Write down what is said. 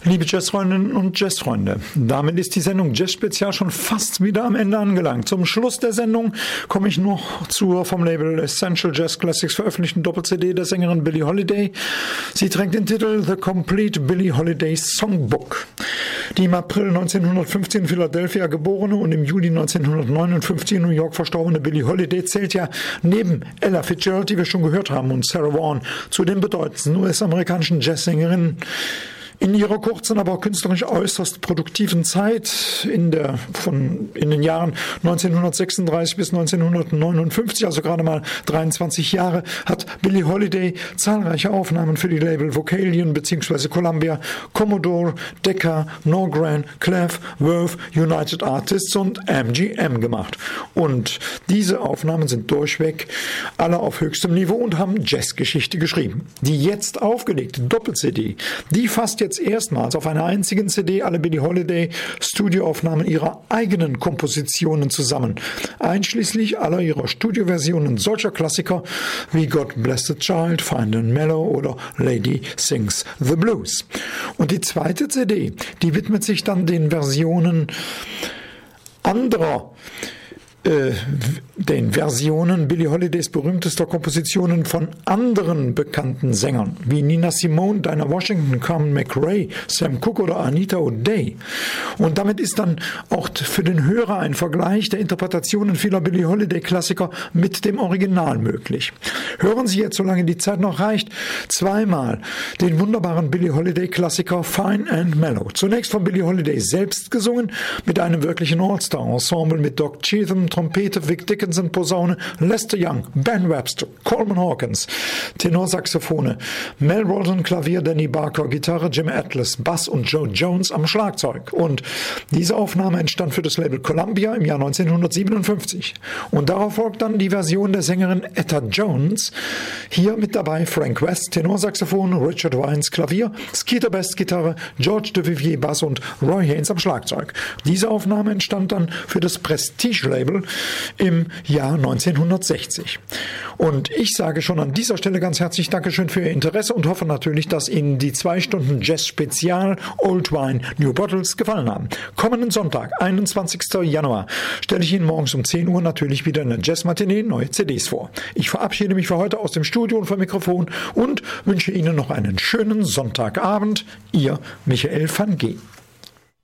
Liebe Jazzfreundinnen und Jazzfreunde, damit ist die Sendung Jazz Spezial schon fast wieder am Ende angelangt. Zum Schluss der Sendung komme ich noch zur vom Label Essential Jazz Classics veröffentlichten Doppel-CD der Sängerin Billie Holiday. Sie trägt den Titel The Complete Billie Holiday Songbook. Die im April 1915 in Philadelphia geborene und im Juli 1959 in New York verstorbene Billie Holiday zählt ja neben Ella Fitzgerald, die wir schon gehört haben, und Sarah Vaughan zu den bedeutendsten US-amerikanischen Jazzsängerinnen. In ihrer kurzen, aber künstlerisch äußerst produktiven Zeit in den Jahren 1936 bis 1959, also gerade mal 23 Jahre, hat Billie Holiday zahlreiche Aufnahmen für die Label Vocalion bzw. Columbia, Commodore, Decca, Norgran, Clef, Verve, United Artists und MGM gemacht. Und diese Aufnahmen sind durchweg alle auf höchstem Niveau und haben Jazzgeschichte geschrieben. Die jetzt aufgelegte Doppel-CD, die fasst jetzt erstmals auf einer einzigen CD alle Billie Holiday Studioaufnahmen ihrer eigenen Kompositionen zusammen, einschließlich aller ihrer Studioversionen solcher Klassiker wie God Bless the Child, Fine and Mellow oder Lady Sings the Blues. Und die zweite CD, die widmet sich dann den Versionen Billie Holidays berühmtester Kompositionen von anderen bekannten Sängern, wie Nina Simone, Dinah Washington, Carmen McRae, Sam Cooke oder Anita O'Day. Und damit ist dann auch für den Hörer ein Vergleich der Interpretationen vieler Billie Holiday-Klassiker mit dem Original möglich. Hören Sie jetzt, solange die Zeit noch reicht, zweimal den wunderbaren Billie Holiday-Klassiker Fine and Mellow. Zunächst von Billie Holiday selbst gesungen, mit einem wirklichen All-Star-Ensemble mit Doc Cheatham, Trompete, Vic Dickinson, Posaune, Lester Young, Ben Webster, Coleman Hawkins, Tenorsaxophone, Mel Walton, Klavier, Danny Barker, Gitarre, Jim Atlas, Bass und Joe Jones am Schlagzeug. Und diese Aufnahme entstand für das Label Columbia im Jahr 1957. Und darauf folgt dann die Version der Sängerin Etta Jones. Hier mit dabei Frank West, Tenorsaxophon, Richard Wines, Klavier, Skeeter Best, Gitarre, George de Vivier, Bass und Roy Haynes am Schlagzeug. Diese Aufnahme entstand dann für das Prestige-Label im Jahr 1960. Und ich sage schon an dieser Stelle ganz herzlich Dankeschön für Ihr Interesse und hoffe natürlich, dass Ihnen die 2 Stunden Jazz-Spezial Old Wine New Bottles gefallen haben. Kommenden Sonntag, 21. Januar, stelle ich Ihnen morgens um 10 Uhr natürlich wieder in der Jazz-Matinee neue CDs vor. Ich verabschiede mich für heute aus dem Studio und vom Mikrofon und wünsche Ihnen noch einen schönen Sonntagabend. Ihr Michael van G.